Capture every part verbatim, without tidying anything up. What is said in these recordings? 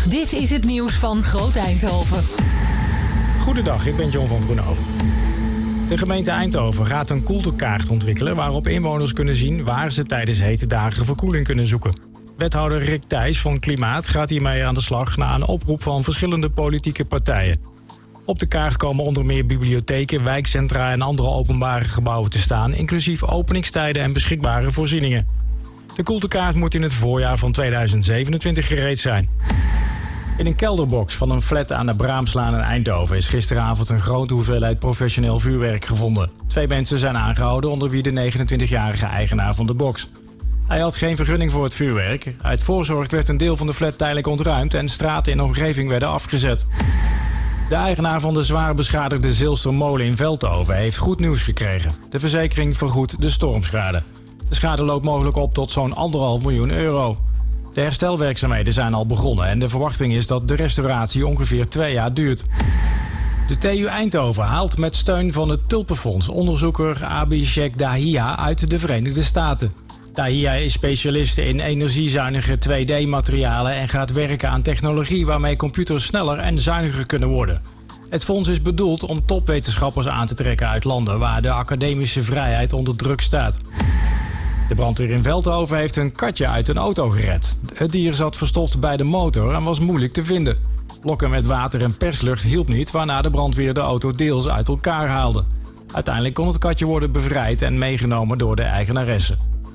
Dit is het nieuws van Groot Eindhoven. Goedendag, ik ben John van Groenhoven. De gemeente Eindhoven gaat een koeltekaart ontwikkelen waarop inwoners kunnen zien waar ze tijdens hete dagen verkoeling kunnen zoeken. Wethouder Rick Thijs van Klimaat gaat hiermee aan de slag na een oproep van verschillende politieke partijen. Op de kaart komen onder meer bibliotheken, wijkcentra en andere openbare gebouwen te staan, inclusief openingstijden en beschikbare voorzieningen. De koeltekaart moet in het voorjaar van tweeduizend zevenentwintig gereed zijn. In een kelderbox van een flat aan de Braamslaan in Eindhoven is gisteravond een grote hoeveelheid professioneel vuurwerk gevonden. Twee mensen zijn aangehouden, onder wie de negenentwintigjarige eigenaar van de box. Hij had geen vergunning voor het vuurwerk. Uit voorzorg werd een deel van de flat tijdelijk ontruimd en straten in de omgeving werden afgezet. De eigenaar van de zwaar beschadigde Zilstermolen in Veldhoven heeft goed nieuws gekregen. De verzekering vergoedt de stormschade. De schade loopt mogelijk op tot zo'n anderhalf miljoen euro. De herstelwerkzaamheden zijn al begonnen en de verwachting is dat de restauratie ongeveer twee jaar duurt. De T U Eindhoven haalt met steun van het Tulpenfonds onderzoeker Abhishek Dahiya uit de Verenigde Staten. Dahiya is specialist in energiezuinige twee D-materialen en gaat werken aan technologie waarmee computers sneller en zuiniger kunnen worden. Het fonds is bedoeld om topwetenschappers aan te trekken uit landen waar de academische vrijheid onder druk staat. De brandweer in Veldhoven heeft een katje uit een auto gered. Het dier zat verstopt bij de motor en was moeilijk te vinden. Lokken met water en perslucht hielp niet, waarna de brandweer de auto deels uit elkaar haalde. Uiteindelijk kon het katje worden bevrijd en meegenomen door de eigenaresse.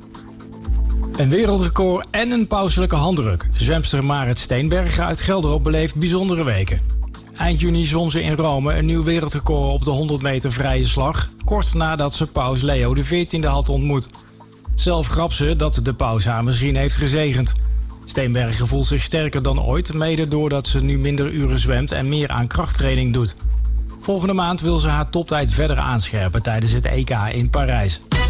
Een wereldrecord en een pauselijke handdruk. Zwemster Marit Steenbergen uit Gelderop beleeft bijzondere weken. Eind juni zwom ze in Rome een nieuw wereldrecord op de honderd meter vrije slag, kort nadat ze paus Leo de veertiende had ontmoet. Zelf grapt ze dat de paus haar misschien heeft gezegend. Steenbergen voelt zich sterker dan ooit, mede doordat ze nu minder uren zwemt en meer aan krachttraining doet. Volgende maand wil ze haar toptijd verder aanscherpen tijdens het E K in Parijs.